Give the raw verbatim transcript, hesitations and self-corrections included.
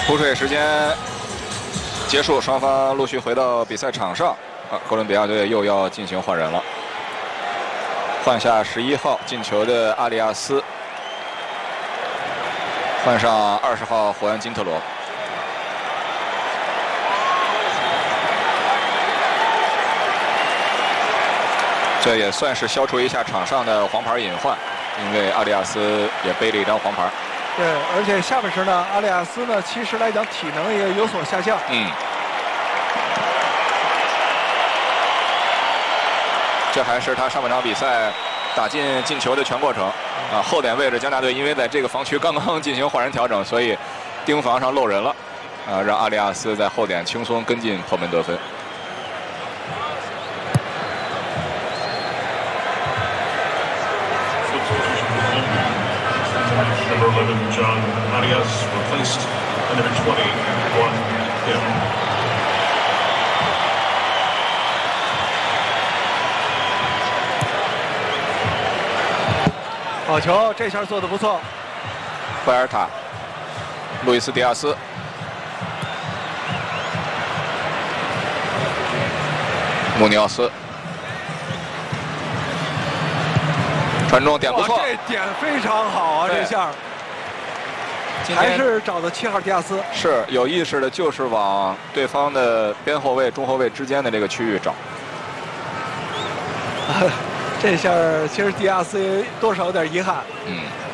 补水时间结束，双方陆续回到比赛场上。啊，哥伦比亚队又要进行换人了，换下十一号进球的阿里亚斯，换上二十号胡安金特罗。这也算是消除一下场上的黄牌隐患，因为阿里亚斯也背了一张黄牌。 对，而且下半时呢，阿里亚斯呢，其实来讲体能也有所下降。 嗯。这还是他上半场比赛打进进球的全过程啊！后点位置，江大队因为在这个防区刚刚进行换人调整，所以盯防上漏人了啊，让阿里亚斯在后点轻松跟进破门得分。 Number eleven, John Arias, replaced by number twenty-one, Hill. 好球，这下做得不错。 贝尔塔、路易斯·迪亚斯、穆尼奥斯，传中点不错， 这点非常好啊！这下还是找的七号迪亚斯， 是有意识的，就是往对方的边后卫、中后卫之间的这个区域找。 这下其实迪亚斯多少有点遗憾。 嗯。